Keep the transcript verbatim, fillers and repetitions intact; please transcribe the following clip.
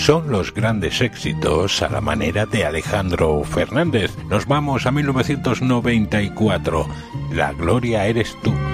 son los grandes éxitos a la manera de Alejandro Fernández. Nos vamos a mil novecientos noventa y cuatro. La gloria eres tú.